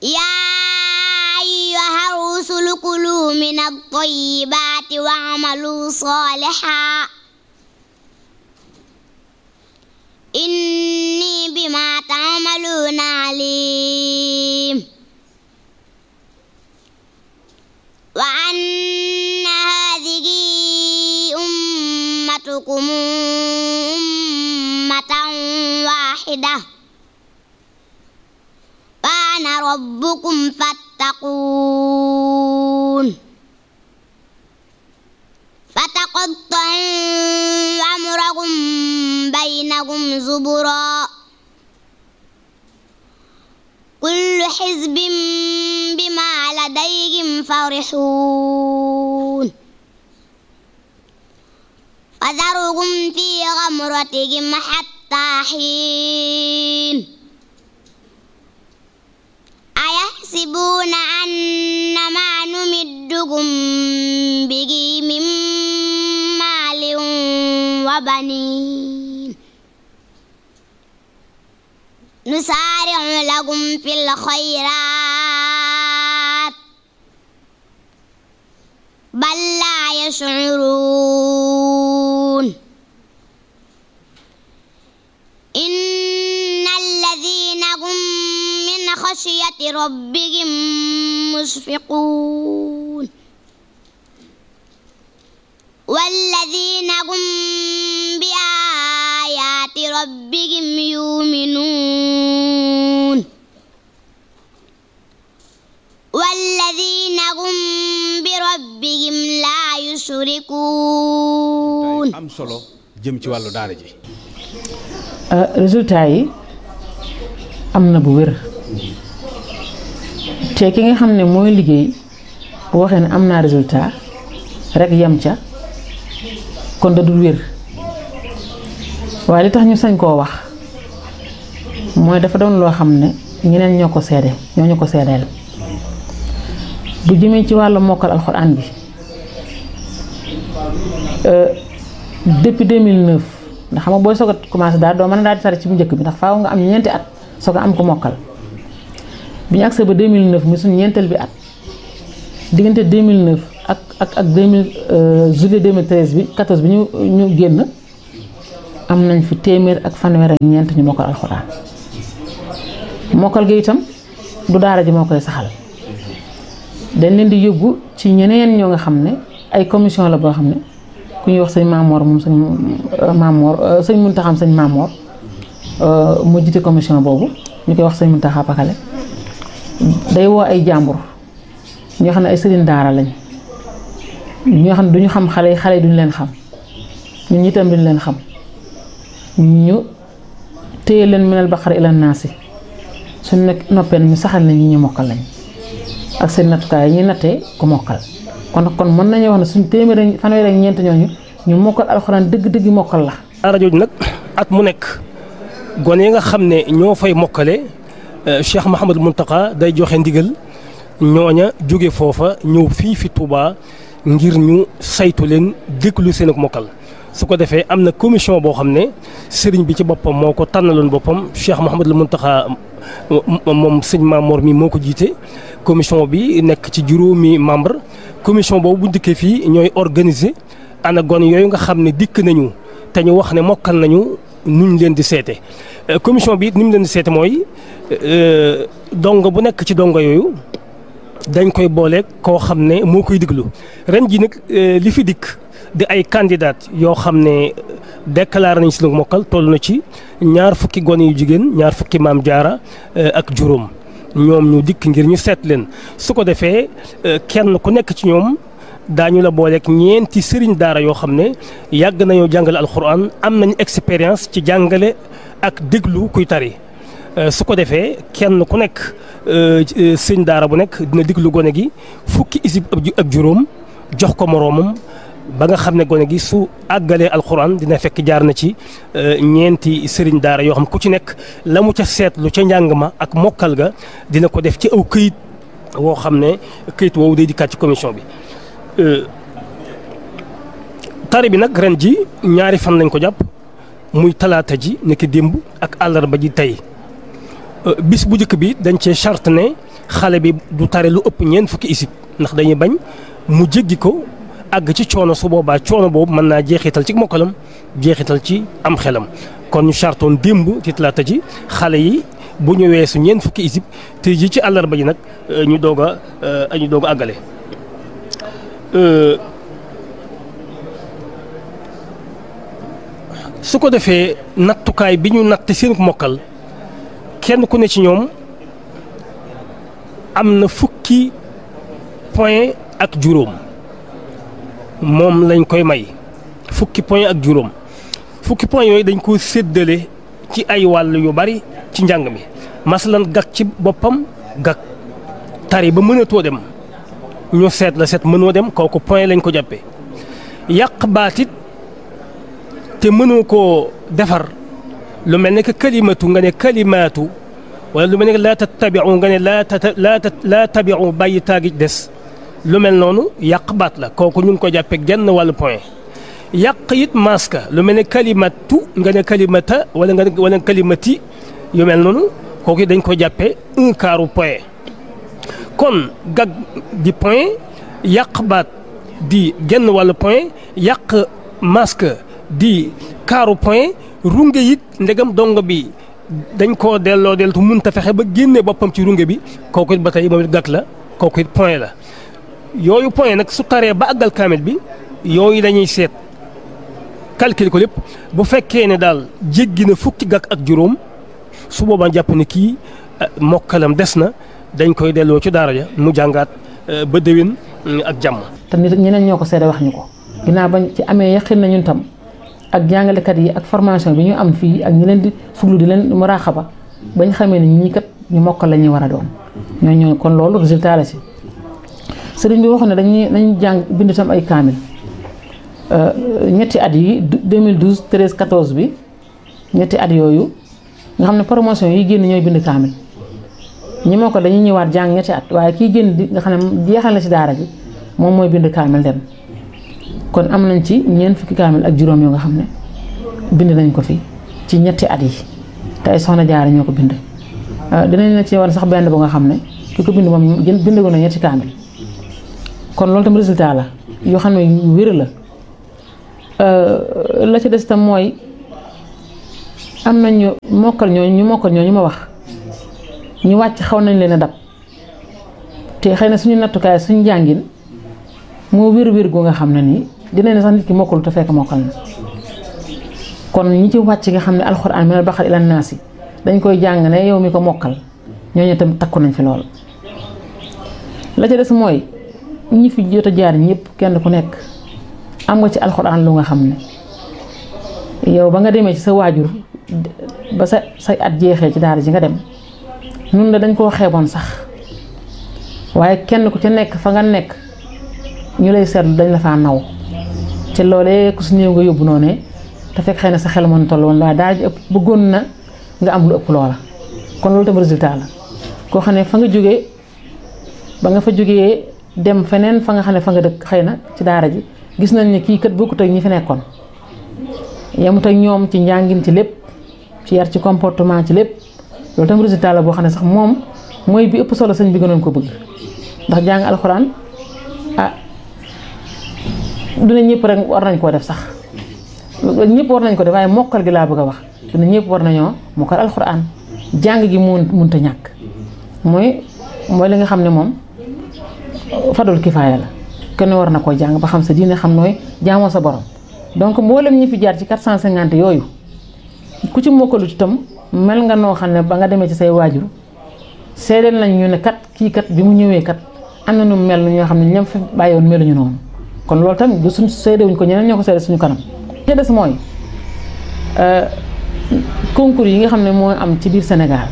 يا أيها الرسل كلوا من الطيبات واعملوا صالحا إني بما تعملون عليم وأن هذه أمتكم أمة واحدة وأنا ربكم فاتقون فتقطعوا أمرهم بينهم زبرا كل حزب بما لديهم فرحون فذرهم في غمرتهم حتى حين أيحسبون أن ما نمدهم به من مال وبنين نسارع لهم في الخيرات بل لا يشعرون إن الذين هم من خشية ربهم مشفقون والذين هم بآيات ربهم يؤمنون والذين هم بربهم لا يشركون. am solo jëm ci wàllu daara ji. résultat yi am na bu wér te ki nga xam ne mooy liggéey bu waxee ne am naa résultat rek yem ca kon da dul wér waaye li tax ñu sañ koo wax mooy dafa doon loo xam ne ñeneen ñoo ko seede ñoo ñu ko seedeel bu jëmee ci wàllu mokkal alxuraan bi depuis 2009 ndax xam nga booy soog a commencé daal doo mën a daal di tari ci bu njëkk bi ndax faaw nga am ñeenti at soog a am ko mokkal bi ñu agsee ba 2009 muy suñu ñeenteel bi at diggante 2009 ak 2000 juillet 2013 bi 14 bi ñu génn am nañ fi téeméer ak fanweer ak ñeent ñu mokkal alxuraan mokkal gi itam du daara ji moo koy saxal dañ leen di yóbbu ci ñeneen ñoo nga xam ne ay commission la boo xam ne ku ñuy wax sëñ Mamor moom sëñ Muntaxam sëñ Mamor moo jiite commission boobu ñu koy wax sëñ Muntaxa Pakale day woo ay jàmbur ñoo xam ne ay sëriñ daara lañ ñoo xam ne duñu xam xale yi duñu leen xam ñun ñi itam duñu leen xam ñu téye leen minal baqara ila naasi suñ nekk noppee ñu saxal na ñi ñu mokkal lañ ak seen nattukaay yi ñuy nattee ku mokkal kon mën nañu wax ne suñ téeméer fanweer ak ñeent ñooñu ñu mokkal alxuraan dëgg-dëgg mokkal la. daara jooju nag at mu nekk gone yi nga xam ne ñoo fay mokkale Cheikh Mouhamadou Mountakha day joxe ndigal ñooña jóge foofa ñëw fii fi Touba ngir ñu saytu leen déglu seen ak mokkal su ko defee am na commission boo xam ne sëriñ bi ci boppam moo ko tànnaloon boppam Cheikh Mouhamadou Mountakha moom sëñ Mamor mi moo ko jiite commission bi nekk ci juróomi membre commission boobu bu dikkee fii ñooy organiser ana gone yooyu nga xam ne dikk nañu te ñu wax ne mokkal nañu nuñ leen di seete commission bi ni mu leen di seete mooy dongo bu nekk ci dongo yooyu dañ koy boole koo xam ne moo koy diglu ren ji nag li fi dikk di ay candidat yoo xam ne déclaré nañ si lu mokkal toll na ci 2 fukki gone yu jigéen 2 fukki maam jaara ak juróom ñoom ñu dikk ngir ñu seet leen su ko defee kenn ku nekk ci ñoom daañu la booleeg ñeenti sëriñ daara yoo xam ne yàgg nañoo jàngale alxuraan am nañ expérience ci jàngale ak déglu kuy tari su ko defee kenn ku nekk sëriñ daara bu nekk dina déglu gone gi fukki isib ak juróom jox ko moroomam ba nga xam ne gone gi su àggalee alxuraan dina fekk jaar na ci ñeenti sëriñ daara yoo xam ku ci nekk la mu ca seetlu ca njàng ma ak mokkal ga dina ko def ci aw këyit woo xam ne këyit woowu day dikkaat ci commission bi. tari bi nag ren ji 2 fan lañ ko jàpp muy talaata ji nekk démb ak àllarba ji tey bis bu njëkk bi dañ cee charte ne xale bi du tare lu ëpp ñeent fukki isib ndax dañuy bañ mu jéggi ko àgg ci coono su boobaa coono boobu mën naa jeexital ci mokkalam jeexital ci am xelam kon ñu chartoon démb ci talaata ji xale yi bu ñu weesu ñeent fukki isib te ji ci àllarba ji nag ñu doog a àggale. su ko defee nattukaay bi ñu natt seen mokkal kenn ku ne ci ñoom am na fukki point ak juróom moom lañ koy may fukki point ak juróom fukki point yooyu dañ ko séddale ci ay wàll yu bari ci njàng mi masalan gag ci boppam gag tari ba mënatoo dem ñu seet la seet mënoo dem kooku point lañ ko jàppee yàq baatit te mënoo koo defar lu mel ne que kalimatu nga ne kalimaatu wala lu mel ne que laa tattabiu nga ne laa tabiu bàyyi taagi des lu mel noonu yàq baat la kooku ñu ngi ko jàppee genn wàllu point yàq it maska lu mel ne kalimatu nga ne kalimata wala kalimati yu mel noonu kooku dañ ko jàppee un quart point kon gag di point yàq baat di genn wàllu point yàq masque di quart point runge it ndegam dongo bi dañ koo delloo deltu mënta fexe ba génne boppam ci runge bi kooku it ba tey moom it gag la kooku it point la yooyu point nag su taree ba àggal kaamil bi yooyu dañuy seet calcul ko lépp bu fekkee ne daal jéggi na fukki gag ak juróom su boobaa jàpp ne kii mokkalam des na dañ koy delloo ci daara ja mu jàngaat ba déwén ak jàmm. te nit ñeneen ñoo ko seede wax ñu ko ginnaaw bañ ci amee yaqin na ñun tam ak jàngalekat yi ak formation bi ñu am fii ak ñi leen di fuglu di leen muraaxaba bañ xamee ne ñii kat ñu mokkal la ñuy war a doon ñooñu kon loolu résultat la si. sëriñ bi waxoon ne dañuy jàng bind tam ay kaamil ñetti at yi 2012 13 14 bi ñetti at yooyu nga xam ne promotion yi génn ñooy bind kaamil ñi moo ko dañuy ñëwaat jàng ñetti at waaye kii génn di nga xam ne jeexal na ci daara ji moom mooy bind kaamil dem kon am nañ ci ñeent fukki kaamil ak juróom yoo nga xam ne bind nañ ko fi ci ñetti at yi te ay soxna jaara ñoo ko bind dinañ la ci war sax benn bu nga xam ne ki ko bind moom bind ko na ñetti kaamil kon loolu tam résultat la yoo xam ne yu wér la la ci des tam mooy am nañu mokkal ñooñu ma wax ñu wàcc xaw nañ leen a dab te xëy na suñu nattukaay suñu njàngin moo wér-wér gu nga xam ne nii dina ne sax nit ki mokkul te fekk mokkal na kon ñi ci wàcc nga xam ne alxuraan minal baqara ilan naasi dañ koy jàng ne yow mi ko mokkal ñooñu tam takku nañ fi lool. la ci des mooy ñi fi jot a jaar ñëpp kenn ku nekk am nga ci alxuraan lu nga xam ne yow ba nga demee ci sa waajur ba say at jeexee ci daara ji nga dem nun la dañ koo xeeboon sax waaye kenn ku ca nekk fa nga nekk ñu lay seetlu dañ la faa naw ci loolee ku si néew nga yóbbu noonu te fekk xëy na sa xel mën toll woon waaye daara ji ëpp bëggoon na nga am lu ëpp loola kon loolu tam résultat la koo xam ne fa nga jógee ba nga fa jógee dem feneen fa nga xam ne fa nga dëkk xëy na ci daara ji gis nañ ne kii kat bokkut ak ñi fi nekkoon yemut ak ñoom ci njàngin ci lépp ci yar ci comportement ci lépp loolu tam résultat la boo xam ne sax moom mooy bi ëpp solo sëñ bi gënoon ko bëgg ndax jàng alxuraan dina ñëpp rek war nañ koo def sax ñëpp war nañ ko def waaye mokkal gi laa bëgg a wax dina ñëpp war nañoo mokkal alxuraan jàng gi mënut a ñàkk mooy li nga xam ne moom fadul kifaaya la kenn war na koo jàng ba xam sa diine xam nooy jaamoo sa borom donc mboolem ñi fi jaar ci 450 yooyu ku ci mokkalu itam mel nga noo xam ne ba nga demee ci say waajur seedeel nañ ñu ne kat kii kat bi mu ñëwee kat am na nu mel ñoo xam ne ñoom fi bàyyoon meluñu noonu kon loolu tamit du suñ seedewuñ ko ñeneen ñoo ko seede suñu kanam. li des mooy concours yi nga xam ne moo am ci biir Sénégal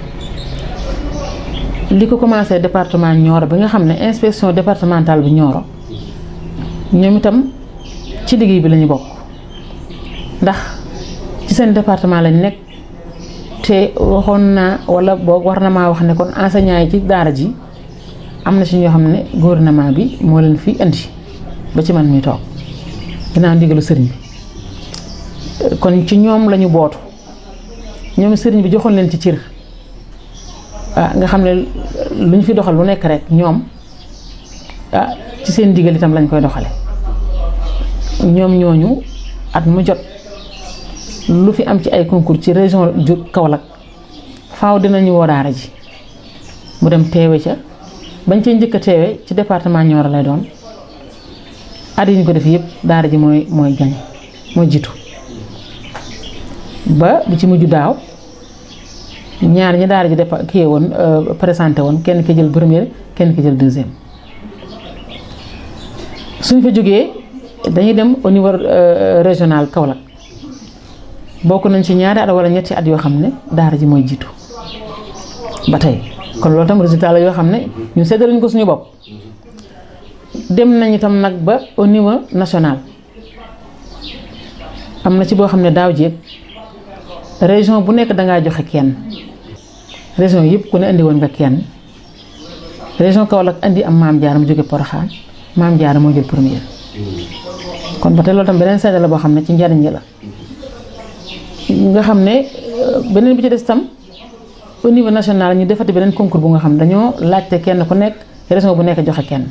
li ko commencé département Nioro bi nga xam ne inspection départementale bu Nioro ñoom itam ci liggéey bi la ñu bokk ndax ci seen département lañ nekk te waxoon naa wala boog war na maa wax ne kon enseignants yi ci daara ji am na ci ñoo xam ne gouvernement bi moo leen fi indi ba ci man mi toog ginnaaw ndigalu sëriñ bi kon ci ñoom la ñu bootu ñoom sëriñ bi joxoon leen ci cër nga xam ne lu ñu fi doxal lu nekk rek ñoom ci seen digal itam lañ koy doxale ñoom ñooñu at mu jot lu fi am ci ay concours ci région Kaolack faaw dinañu woo daara ji mu dem teewe ca bañ cee njëkk a teewe ci département Nioro lay doon at yi ñu ko def yëpp daara ji mooy gañ mooy jiitu ba bi ci mujj daaw ñaar ñi daara ji kii woon présenté woon kenn ki jël première kenn ki jël deuxième suñ fa jógee dañuy dem au niveau régional Kaolack bokk nañ ci ñaari at wala ñetti at yoo xam ne daara ji mooy jiitu ba tey kon loolu tam résultat la yoo xam ne ñu séddaluñ ko suñu bopp dem nañ itam nag ba au niveau national am na ci boo xam ne daaw jéeg région bu nekk dangaa joxe kenn région yëpp ku ne indi woon nga kenn région Kaolack indi am Maam Jaara mu jóge Porokhane Maam Jaara moo jël première kon ba tey loolu tam beneen séddale boo xam ne ci njariñ la nga xam ne beneen bi ci des tam au niveau national ñu defati beneen concours bu nga xam ne dañoo laajte kenn ku nekk région bu nekk joxe kenn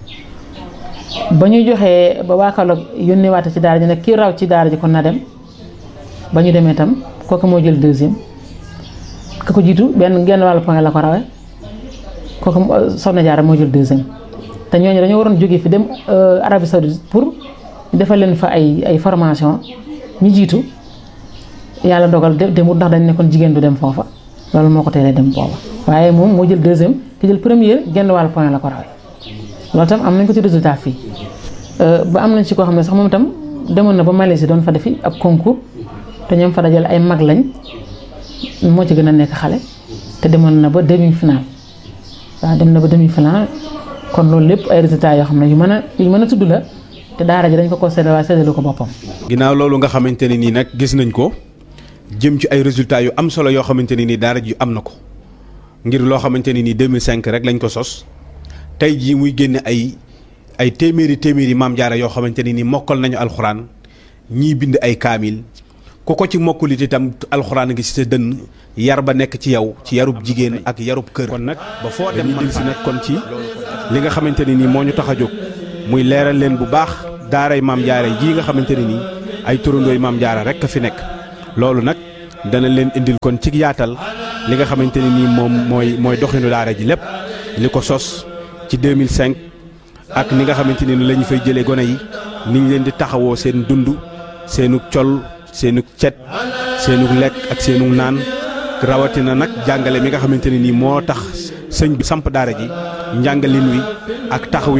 ba ñu joxee ba waa Kaolack yónnee waate ci daara ji nag kii raw ci daara ji kon na dem ba ñu demee tam kooku moo jël deuxième ka ko jiitu genn wàllu point la ko rawee kooku Soxna Jaara moo jël deuxième te ñooñu dañoo waroon jógee fi dem Arabie Saoudite pour defal leen fa ay formation ñu jiitu yàlla dogal demut ndax dañ nekkoon jigéen du dem foofa loolu moo ko teelee dem booba waaye moom moo jël deuxième ki jël première genn wàllu point la ko rawee loolu tam am nañ ko ci résultat fii ba am nañ ci koo xam ne sax moom itam demoon na ba Malaisie doon fa defi ab concours te ñoom fa dajale ay mag lañ moo ci gën a nekk xale te demoon na ba demi final waaw dem na ba demi final kon loolu lépp ay résultats yoo xam ne yu mën a tudd la te daara ji dañ ko séddale waaye séddalu ko boppam. ginnaaw loolu nga xamante ne nii nag gis nañ ko jëm ci ay résultats yu am solo yoo xamante ne nii daara ji am na ko ngir loo xamante ne nii 2005 rek lañ ko sos tey jii muy génne ay téeméeri Maam Jaara yoo xamante ne nii mokkal nañu alxuraan ñii bind ay kaamil ku ko ci mokkulit itam alxuraan ngi ci sa dënn yar ba nekk ci yow ci yarub jigéen ak yarub kër. kon nag ba foo dem man si nag kon ci li nga xamante ne nii moo ñu tax a jóg muy leeral leen bu baax daaray Maam Jaara jii nga xamante ne nii ay turandooy Maam Jaara rek a fi nekk. loolu nag dana leen indil kon ci yaatal li nga xamante ne nii moom mooy doxinu daara ji lépp li ko sos ci 2005 ak ni nga xamante ne ni la ñu fay jëlee gone yi ni ñu leen di taxawoo seen dund seenu col seenu cet seenu lekk ak seenu naan rawatina nag jàngale mi nga xamante ne nii moo tax sëñ bi samp daara ji njàngalin wi ak taxaw